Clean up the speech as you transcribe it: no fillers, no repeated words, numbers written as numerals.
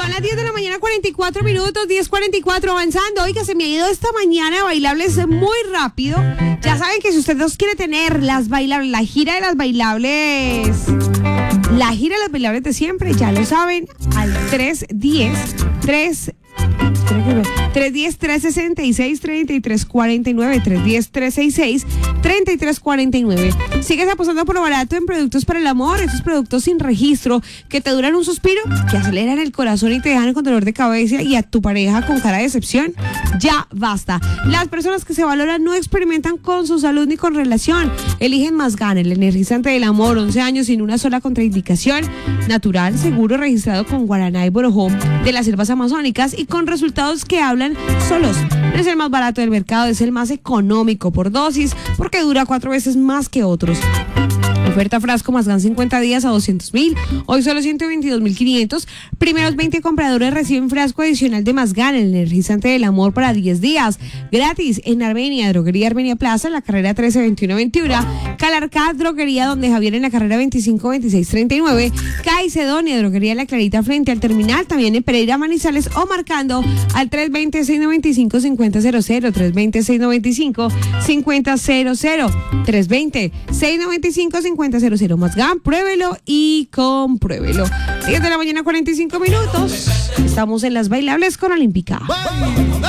Son las 10 de la mañana, 44 minutos, 10:44 avanzando. Oiga, se me ha ido esta mañana bailables muy rápido. Ya saben que si usted los quiere tener, las bailables, la gira de las bailables de siempre, ya lo saben, al 310-366-3349, 310-366-3349. Sigues apostando por lo barato en productos para el amor, esos productos sin registro que te duran un suspiro, que aceleran el corazón y te dejan con dolor de cabeza y a tu pareja con cara de decepción. Ya basta. Las personas que se valoran no experimentan con su salud ni con relación. Eligen Mazgan, el energizante del amor, 11 años sin una sola contraindicación, natural, seguro, registrado con guaraná y borojó de las selvas amazónicas y con resultados que hablan solos. No es el más barato del mercado, es el más económico por dosis, porque dura 4 veces más que otros. Oferta frasco Mazgan 50 días a 200,000, hoy solo 122,500. Primeros 20 compradores reciben frasco adicional de Mazgan, el energizante del amor, para 10 días. Gratis en Armenia, Droguería Armenia Plaza, en la carrera 13-21-21. Calarcá, Droguería Donde Javier, en la carrera 25-26-39. Caicedonia, Droguería La Clarita, frente al terminal, también en Pereira, Manizales, o marcando al 320-695-5000, 320-695-5000, 320-695-5000. Mazgan, pruébelo y compruébelo. 10 de la mañana, 45 minutos. Estamos en las bailables con Olímpica.